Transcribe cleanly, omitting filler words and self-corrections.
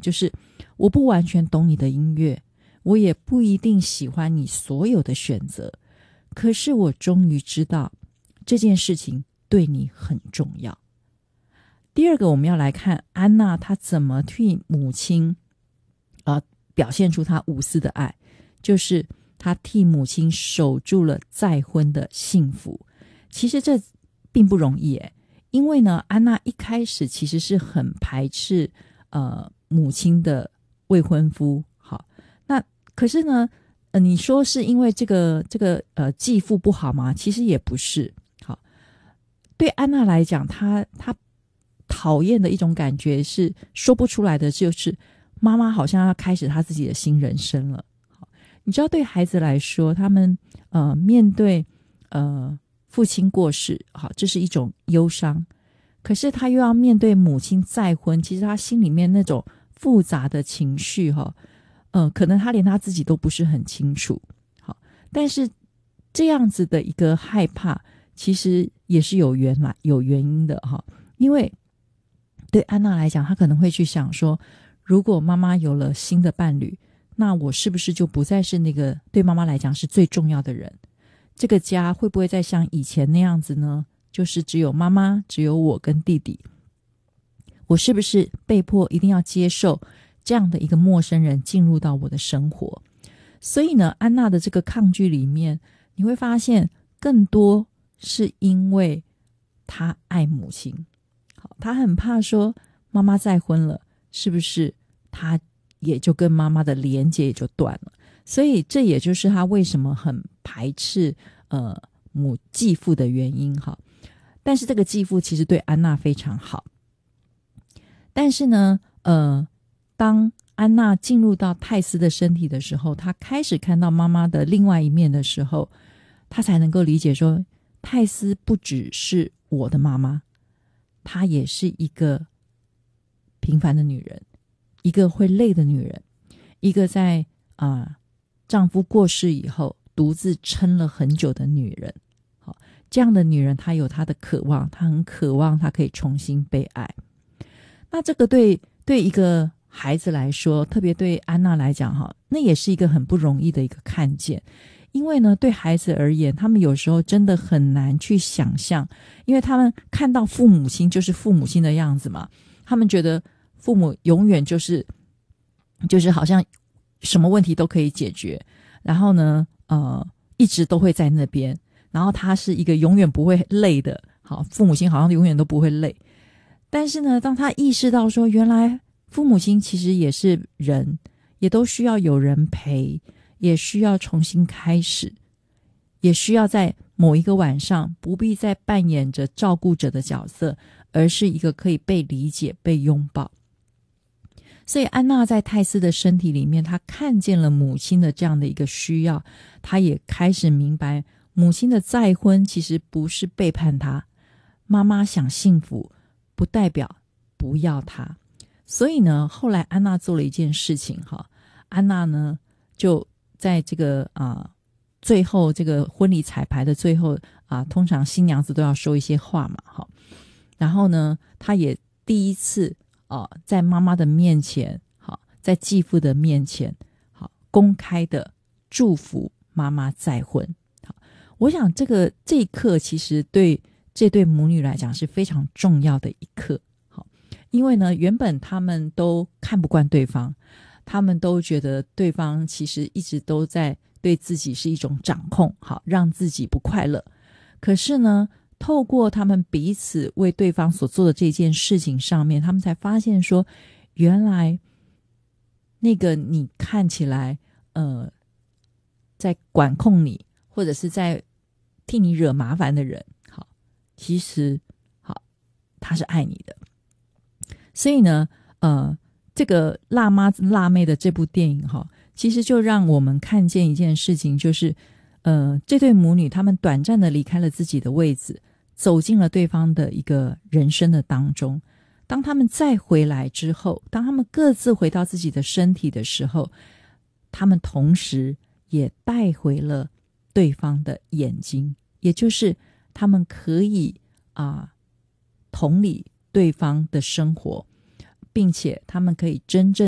就是我不完全懂你的音乐，我也不一定喜欢你所有的选择，可是我终于知道这件事情对你很重要。第二个，我们要来看安娜她怎么替母亲表现出她无私的爱，就是她替母亲守住了再婚的幸福。其实这并不容易耶，因为呢，安娜一开始其实是很排斥母亲的未婚夫。好，那可是呢，你说是因为这个继父不好吗？其实也不是。好，对安娜来讲，她讨厌的一种感觉是说不出来的，就是妈妈好像要开始她自己的新人生了。好，你知道对孩子来说，他们面对父亲过世，好，这是一种忧伤，可是他又要面对母亲再婚，其实他心里面那种复杂的情绪可能他连他自己都不是很清楚。好，但是这样子的一个害怕其实也是有原因的哈，因为对安娜来讲，她可能会去想说，如果妈妈有了新的伴侣，那我是不是就不再是那个对妈妈来讲是最重要的人？这个家会不会再像以前那样子呢？就是只有妈妈，只有我跟弟弟，我是不是被迫一定要接受这样的一个陌生人进入到我的生活？所以呢，安娜的这个抗拒里面，你会发现更多是因为她爱母亲。好，她很怕说妈妈再婚了，是不是她也就跟妈妈的连结也就断了？所以这也就是她为什么很排斥继父的原因哈。但是这个继父其实对安娜非常好。但是呢，当安娜进入到泰斯的身体的时候，她开始看到妈妈的另外一面的时候，她才能够理解说，泰斯不只是我的妈妈，她也是一个平凡的女人，一个会累的女人，一个在丈夫过世以后独自撑了很久的女人。好，这样的女人她有她的渴望，她很渴望她可以重新被爱。那这个对一个孩子来说，特别对安娜来讲那也是一个很不容易的一个看见。因为呢，对孩子而言，他们有时候真的很难去想象，因为他们看到父母亲就是父母亲的样子嘛，他们觉得父母永远就是好像什么问题都可以解决，然后呢一直都会在那边，然后他是一个永远不会累的，好，父母亲好像永远都不会累。但是呢，当他意识到说，原来父母亲其实也是人，也都需要有人陪，也需要重新开始，也需要在某一个晚上不必再扮演着照顾者的角色，而是一个可以被理解、被拥抱。所以安娜在泰斯的身体里面，她看见了母亲的这样的一个需要，她也开始明白母亲的再婚其实不是背叛她，妈妈想幸福不代表不要她。所以呢，后来安娜做了一件事情安娜呢就在这个最后这个婚礼彩排的最后通常新娘子都要说一些话嘛然后呢，她也第一次在妈妈的面前在继父的面前公开的祝福妈妈再婚。我想这一刻其实对这对母女来讲是非常重要的一刻。因为呢，原本他们都看不惯对方，他们都觉得对方其实一直都在对自己是一种掌控，让自己不快乐。可是呢，透过他们彼此为对方所做的这件事情上面，他们才发现说，原来那个你看起来在管控你或者是在替你惹麻烦的人，其实他是爱你的。所以呢这个辣妈辣妹的这部电影其实就让我们看见一件事情，就是这对母女他们短暂的离开了自己的位置，走进了对方的一个人生的当中。当他们再回来之后，当他们各自回到自己的身体的时候，他们同时也带回了对方的眼睛，也就是他们可以同理对方的生活，并且他们可以真正